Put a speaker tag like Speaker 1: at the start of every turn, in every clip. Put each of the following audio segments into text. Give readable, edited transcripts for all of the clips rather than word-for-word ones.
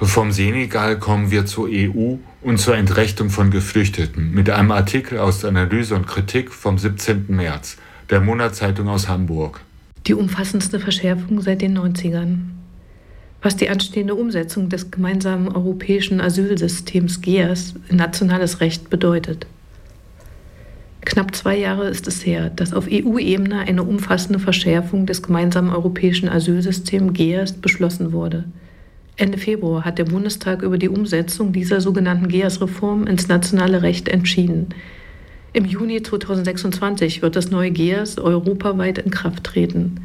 Speaker 1: Vom Senegal kommen wir zur EU und zur Entrechtung von Geflüchteten mit einem Artikel aus Analyse und Kritik vom 17. März, der Monatszeitung aus Hamburg.
Speaker 2: Die umfassendste Verschärfung seit den 90ern. Was die anstehende Umsetzung des gemeinsamen europäischen Asylsystems GEAS in nationales Recht bedeutet. Knapp 2 Jahre ist es her, dass auf EU-Ebene eine umfassende Verschärfung des gemeinsamen europäischen Asylsystems GEAS beschlossen wurde. Ende Februar hat der Bundestag über die Umsetzung dieser sogenannten GEAS-Reform ins nationale Recht entschieden. Im Juni 2026 wird das neue GEAS europaweit in Kraft treten.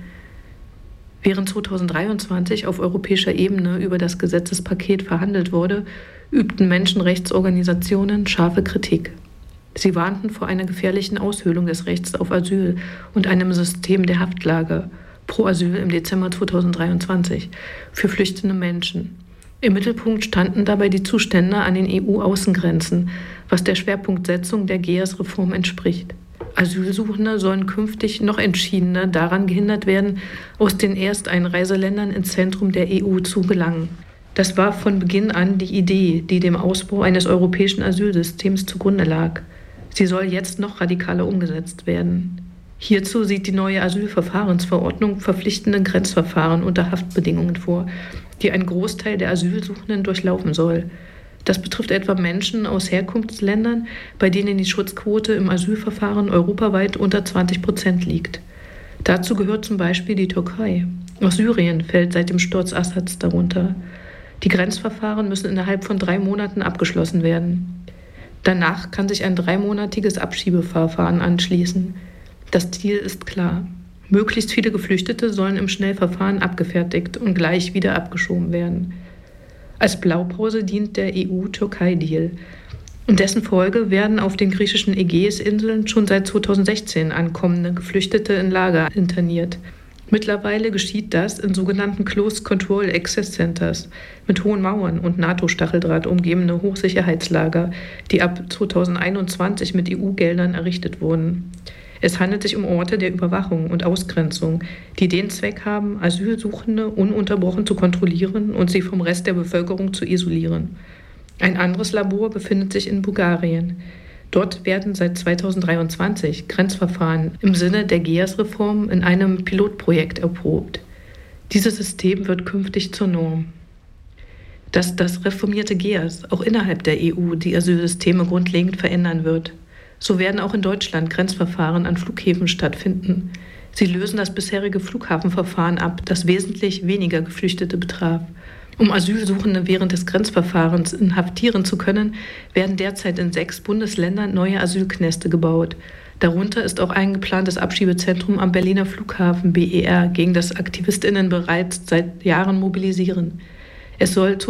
Speaker 2: Während 2023 auf europäischer Ebene über das Gesetzespaket verhandelt wurde, übten Menschenrechtsorganisationen scharfe Kritik. Sie warnten vor einer gefährlichen Aushöhlung des Rechts auf Asyl und einem System der Haftlager pro Asyl im Dezember 2023 für flüchtende Menschen. Im Mittelpunkt standen dabei die Zustände an den EU-Außengrenzen, was der Schwerpunktsetzung der GEAS-Reform entspricht. Asylsuchende sollen künftig noch entschiedener daran gehindert werden, aus den Ersteinreiseländern ins Zentrum der EU zu gelangen. Das war von Beginn an die Idee, die dem Ausbau eines europäischen Asylsystems zugrunde lag. Sie soll jetzt noch radikaler umgesetzt werden. Hierzu sieht die neue Asylverfahrensverordnung verpflichtende Grenzverfahren unter Haftbedingungen vor, die ein Großteil der Asylsuchenden durchlaufen soll. Das betrifft etwa Menschen aus Herkunftsländern, bei denen die Schutzquote im Asylverfahren europaweit unter 20% liegt. Dazu gehört zum Beispiel die Türkei. Auch Syrien fällt seit dem Sturz Assads darunter. Die Grenzverfahren müssen innerhalb von 3 Monaten abgeschlossen werden. Danach kann sich ein 3-monatiges Abschiebeverfahren anschließen. Das Ziel ist klar. Möglichst viele Geflüchtete sollen im Schnellverfahren abgefertigt und gleich wieder abgeschoben werden. Als Blaupause dient der EU-Türkei-Deal. In dessen Folge werden auf den griechischen Ägäisinseln schon seit 2016 ankommende Geflüchtete in Lager interniert. Mittlerweile geschieht das in sogenannten Closed Control Access Centers mit hohen Mauern und NATO-Stacheldraht umgebene Hochsicherheitslager, die ab 2021 mit EU-Geldern errichtet wurden. Es handelt sich um Orte der Überwachung und Ausgrenzung, die den Zweck haben, Asylsuchende ununterbrochen zu kontrollieren und sie vom Rest der Bevölkerung zu isolieren. Ein anderes Labor befindet sich in Bulgarien. Dort werden seit 2023 Grenzverfahren im Sinne der GEAS-Reform in einem Pilotprojekt erprobt. Dieses System wird künftig zur Norm. Dass das reformierte GEAS auch innerhalb der EU die Asylsysteme grundlegend verändern wird. So werden auch in Deutschland Grenzverfahren an Flughäfen stattfinden. Sie lösen das bisherige Flughafenverfahren ab, das wesentlich weniger Geflüchtete betraf. Um Asylsuchende während des Grenzverfahrens inhaftieren zu können, werden derzeit in 6 Bundesländern neue Asylknäste gebaut. Darunter ist auch ein geplantes Abschiebezentrum am Berliner Flughafen BER, gegen das AktivistInnen bereits seit Jahren mobilisieren. Es soll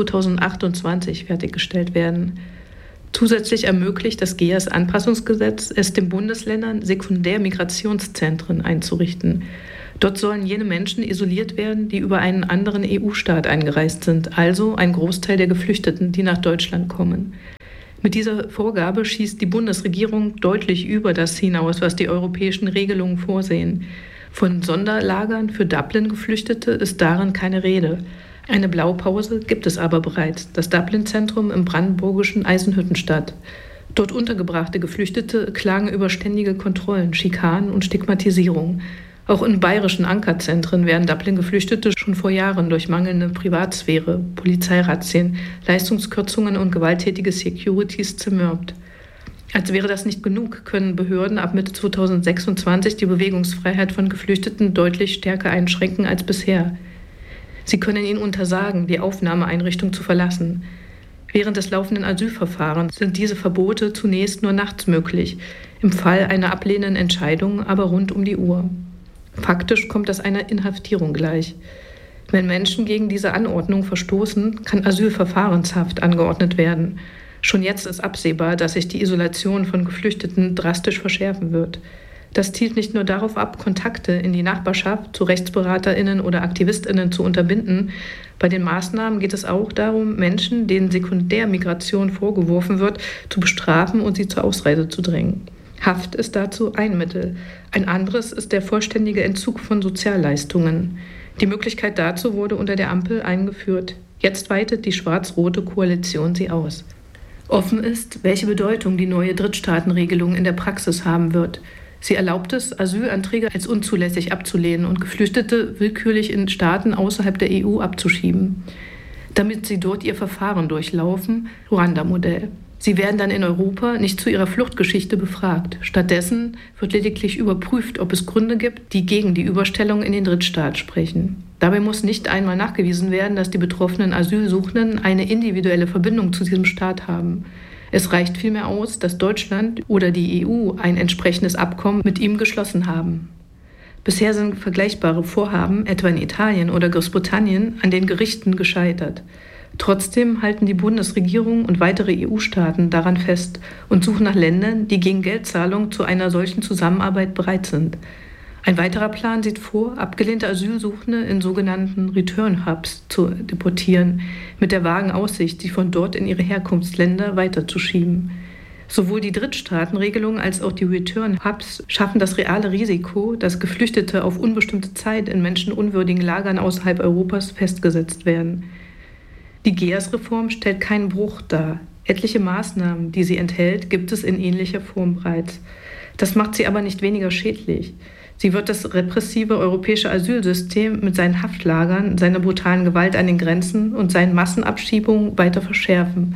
Speaker 2: 2028 fertiggestellt werden. Zusätzlich ermöglicht das GEAS-Anpassungsgesetz es den Bundesländern, Sekundärmigrationszentren einzurichten. Dort sollen jene Menschen isoliert werden, die über einen anderen EU-Staat eingereist sind, also ein Großteil der Geflüchteten, die nach Deutschland kommen. Mit dieser Vorgabe schießt die Bundesregierung deutlich über das hinaus, was die europäischen Regelungen vorsehen. Von Sonderlagern für Dublin-Geflüchtete ist darin keine Rede. Eine Blaupause gibt es aber bereits, das Dublin-Zentrum im brandenburgischen Eisenhüttenstadt. Dort untergebrachte Geflüchtete klagen über ständige Kontrollen, Schikanen und Stigmatisierung. Auch in bayerischen Ankerzentren werden Dublin-Geflüchtete schon vor Jahren durch mangelnde Privatsphäre, Polizeirazzien, Leistungskürzungen und gewalttätige Securities zermürbt. Als wäre das nicht genug, können Behörden ab Mitte 2026 die Bewegungsfreiheit von Geflüchteten deutlich stärker einschränken als bisher. Sie können ihnen untersagen, die Aufnahmeeinrichtung zu verlassen. Während des laufenden Asylverfahrens sind diese Verbote zunächst nur nachts möglich, im Fall einer ablehnenden Entscheidung aber rund um die Uhr. Faktisch kommt das einer Inhaftierung gleich. Wenn Menschen gegen diese Anordnung verstoßen, kann Asylverfahrenshaft angeordnet werden. Schon jetzt ist absehbar, dass sich die Isolation von Geflüchteten drastisch verschärfen wird. Das zielt nicht nur darauf ab, Kontakte in die Nachbarschaft zu RechtsberaterInnen oder AktivistInnen zu unterbinden. Bei den Maßnahmen geht es auch darum, Menschen, denen Sekundärmigration vorgeworfen wird, zu bestrafen und sie zur Ausreise zu drängen. Haft ist dazu ein Mittel. Ein anderes ist der vollständige Entzug von Sozialleistungen. Die Möglichkeit dazu wurde unter der Ampel eingeführt. Jetzt weitet die schwarz-rote Koalition sie aus. Offen ist, welche Bedeutung die neue Drittstaatenregelung in der Praxis haben wird. Sie erlaubt es, Asylanträge als unzulässig abzulehnen und Geflüchtete willkürlich in Staaten außerhalb der EU abzuschieben, damit sie dort ihr Verfahren durchlaufen, Ruanda-Modell. Sie werden dann in Europa nicht zu ihrer Fluchtgeschichte befragt. Stattdessen wird lediglich überprüft, ob es Gründe gibt, die gegen die Überstellung in den Drittstaat sprechen. Dabei muss nicht einmal nachgewiesen werden, dass die betroffenen Asylsuchenden eine individuelle Verbindung zu diesem Staat haben. Es reicht vielmehr aus, dass Deutschland oder die EU ein entsprechendes Abkommen mit ihm geschlossen haben. Bisher sind vergleichbare Vorhaben, etwa in Italien oder Großbritannien, an den Gerichten gescheitert. Trotzdem halten die Bundesregierung und weitere EU-Staaten daran fest und suchen nach Ländern, die gegen Geldzahlung zu einer solchen Zusammenarbeit bereit sind. Ein weiterer Plan sieht vor, abgelehnte Asylsuchende in sogenannten Return-Hubs zu deportieren, mit der vagen Aussicht, sie von dort in ihre Herkunftsländer weiterzuschieben. Sowohl die Drittstaatenregelung als auch die Return-Hubs schaffen das reale Risiko, dass Geflüchtete auf unbestimmte Zeit in menschenunwürdigen Lagern außerhalb Europas festgesetzt werden. Die GEAS-Reform stellt keinen Bruch dar. Etliche Maßnahmen, die sie enthält, gibt es in ähnlicher Form bereits. Das macht sie aber nicht weniger schädlich. Sie wird das repressive europäische Asylsystem mit seinen Haftlagern, seiner brutalen Gewalt an den Grenzen und seinen Massenabschiebungen weiter verschärfen.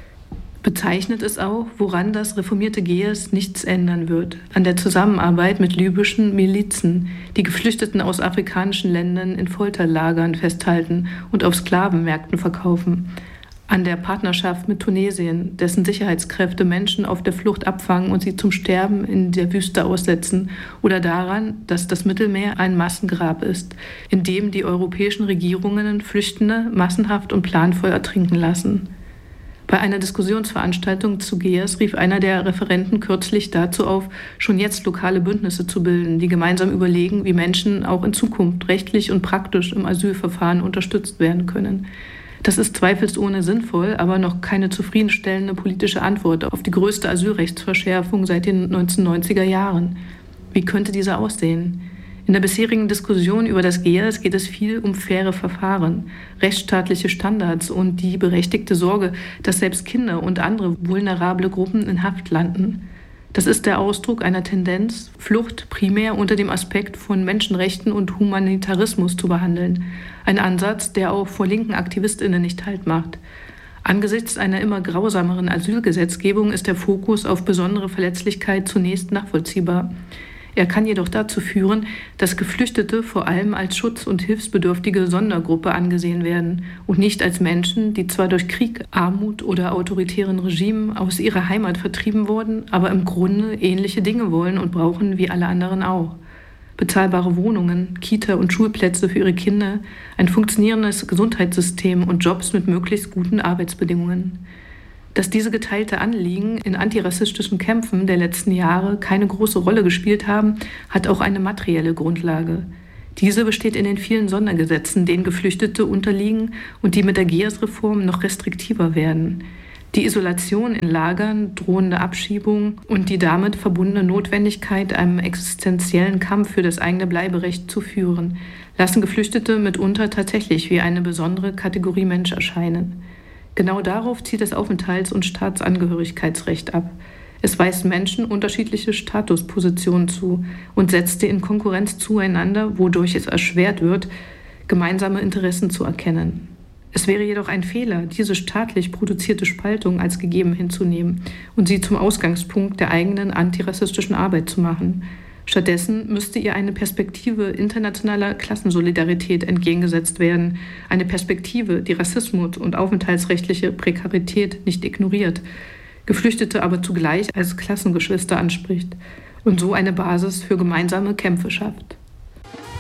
Speaker 2: Bezeichnet es auch, woran das reformierte GEAS nichts ändern wird: an der Zusammenarbeit mit libyschen Milizen, die Geflüchteten aus afrikanischen Ländern in Folterlagern festhalten und auf Sklavenmärkten verkaufen, an der Partnerschaft mit Tunesien, dessen Sicherheitskräfte Menschen auf der Flucht abfangen und sie zum Sterben in der Wüste aussetzen, oder daran, dass das Mittelmeer ein Massengrab ist, in dem die europäischen Regierungen Flüchtende massenhaft und planvoll ertrinken lassen. Bei einer Diskussionsveranstaltung zu GEAS rief einer der Referenten kürzlich dazu auf, schon jetzt lokale Bündnisse zu bilden, die gemeinsam überlegen, wie Menschen auch in Zukunft rechtlich und praktisch im Asylverfahren unterstützt werden können. Das ist zweifelsohne sinnvoll, aber noch keine zufriedenstellende politische Antwort auf die größte Asylrechtsverschärfung seit den 1990er Jahren. Wie könnte diese aussehen? In der bisherigen Diskussion über das GEAS geht es viel um faire Verfahren, rechtsstaatliche Standards und die berechtigte Sorge, dass selbst Kinder und andere vulnerable Gruppen in Haft landen. Das ist der Ausdruck einer Tendenz, Flucht primär unter dem Aspekt von Menschenrechten und Humanitarismus zu behandeln. Ein Ansatz, der auch vor linken AktivistInnen nicht Halt macht. Angesichts einer immer grausameren Asylgesetzgebung ist der Fokus auf besondere Verletzlichkeit zunächst nachvollziehbar. Er kann jedoch dazu führen, dass Geflüchtete vor allem als schutz- und hilfsbedürftige Sondergruppe angesehen werden und nicht als Menschen, die zwar durch Krieg, Armut oder autoritären Regimen aus ihrer Heimat vertrieben wurden, aber im Grunde ähnliche Dinge wollen und brauchen wie alle anderen auch. Bezahlbare Wohnungen, Kita- und Schulplätze für ihre Kinder, ein funktionierendes Gesundheitssystem und Jobs mit möglichst guten Arbeitsbedingungen. Dass diese geteilte Anliegen in antirassistischen Kämpfen der letzten Jahre keine große Rolle gespielt haben, hat auch eine materielle Grundlage. Diese besteht in den vielen Sondergesetzen, denen Geflüchtete unterliegen und die mit der GEAS-Reform noch restriktiver werden. Die Isolation in Lagern, drohende Abschiebung und die damit verbundene Notwendigkeit, einem existenziellen Kampf für das eigene Bleiberecht zu führen, lassen Geflüchtete mitunter tatsächlich wie eine besondere Kategorie Mensch erscheinen. Genau darauf zielt das Aufenthalts- und Staatsangehörigkeitsrecht ab. Es weist Menschen unterschiedliche Statuspositionen zu und setzt sie in Konkurrenz zueinander, wodurch es erschwert wird, gemeinsame Interessen zu erkennen. Es wäre jedoch ein Fehler, diese staatlich produzierte Spaltung als gegeben hinzunehmen und sie zum Ausgangspunkt der eigenen antirassistischen Arbeit zu machen. Stattdessen müsste ihr eine Perspektive internationaler Klassensolidarität entgegengesetzt werden, eine Perspektive, die Rassismus und aufenthaltsrechtliche Prekarität nicht ignoriert, Geflüchtete aber zugleich als Klassengeschwister anspricht und so eine Basis für gemeinsame Kämpfe schafft.